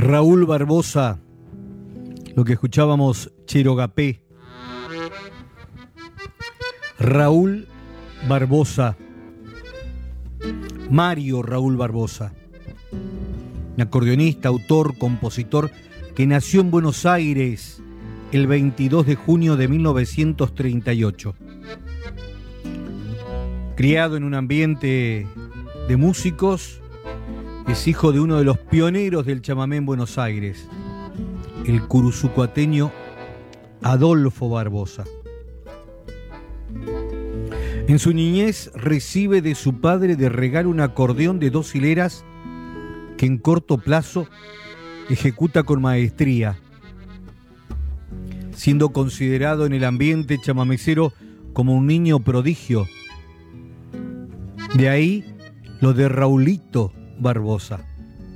Raúl Barbosa, lo que escuchábamos, Cherogapé. Raúl Barbosa, Mario Raúl Barbosa, un acordeonista, autor, compositor que nació en Buenos Aires el 22 de junio de 1938. Criado en un ambiente de músicos, es hijo de uno de los pioneros del chamamé en Buenos Aires, el curuzucuateño Adolfo Barbosa. En su niñez recibe de su padre de regalo un acordeón de 2 hileras que en corto plazo ejecuta con maestría, siendo considerado en el ambiente chamamecero como un niño prodigio. De ahí lo de Raulito Barbosa.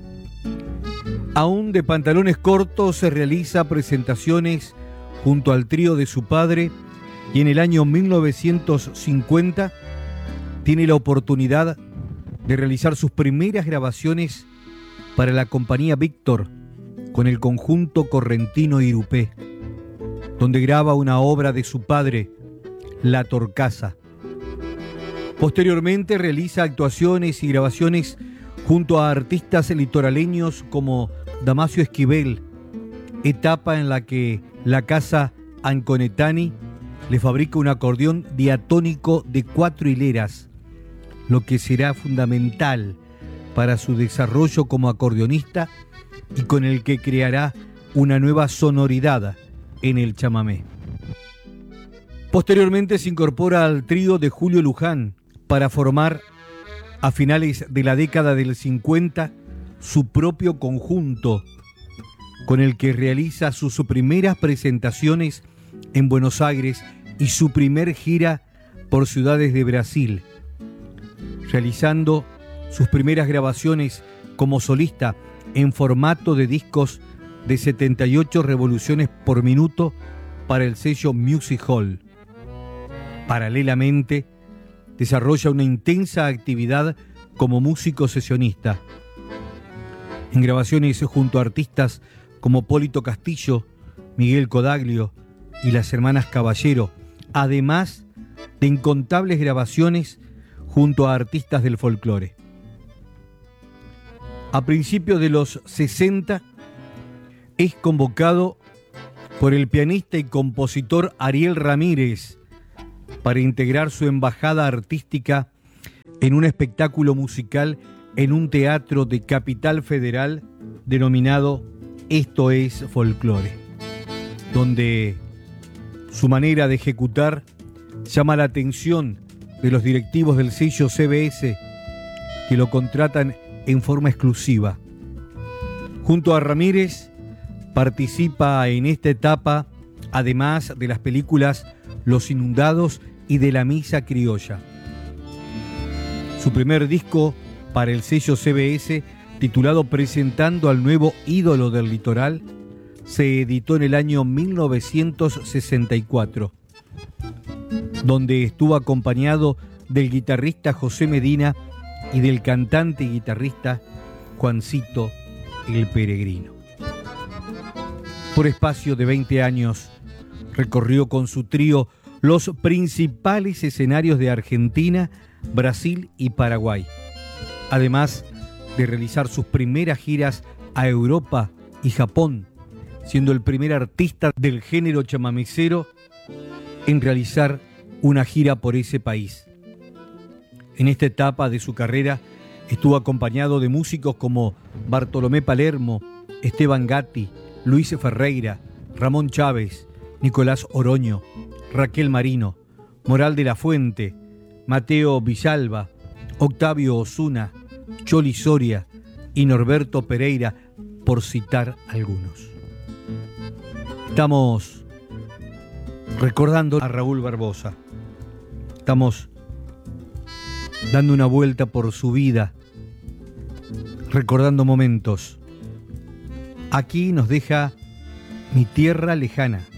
Aún de pantalones cortos se realiza presentaciones junto al trío de su padre y en el año 1950 tiene la oportunidad de realizar sus primeras grabaciones para la compañía Víctor con el conjunto correntino Irupé, donde graba una obra de su padre, La Torcaza. Posteriormente realiza actuaciones y grabaciones junto a artistas litoraleños como Damasio Esquivel, etapa en la que la casa Anconetani le fabrica un acordeón diatónico de 4 hileras, lo que será fundamental para su desarrollo como acordeonista y con el que creará una nueva sonoridad en el chamamé. Posteriormente se incorpora al trío de Julio Luján para formar, a finales de la década del 50, su propio conjunto, con el que realiza sus primeras presentaciones en Buenos Aires y su primer gira por ciudades de Brasil, realizando sus primeras grabaciones como solista en formato de discos de 78 revoluciones por minuto para el sello Music Hall. Paralelamente, desarrolla una intensa actividad como músico sesionista, en grabaciones junto a artistas como Polito Castillo, Miguel Codaglio y las hermanas Caballero, además de incontables grabaciones junto a artistas del folclore. A principios de los 60 es convocado por el pianista y compositor Ariel Ramírez para integrar su embajada artística en un espectáculo musical en un teatro de Capital Federal denominado Esto es Folclore, donde su manera de ejecutar llama la atención de los directivos del sello CBS, que lo contratan en forma exclusiva. Junto a Ramírez participa en esta etapa, además de las películas Los Inundados y de La Misa Criolla. Su primer disco para el sello CBS, titulado Presentando al nuevo ídolo del litoral, se editó en el año 1964, donde estuvo acompañado del guitarrista José Medina y del cantante y guitarrista Juancito el Peregrino. Por espacio de 20 años, recorrió con su trío los principales escenarios de Argentina, Brasil y Paraguay, además de realizar sus primeras giras a Europa y Japón, siendo el primer artista del género chamamecero en realizar una gira por ese país. En esta etapa de su carrera estuvo acompañado de músicos como Bartolomé Palermo, Esteban Gatti, Luis Ferreira, Ramón Chávez, Nicolás Oroño, Raquel Marino, Moral de la Fuente, Mateo Villalba, Octavio Osuna, Choli Soria y Norberto Pereira, por citar algunos. Estamos recordando a Raúl Barbosa. Estamos dando una vuelta por su vida, recordando momentos. Aquí nos deja Mi Tierra Lejana.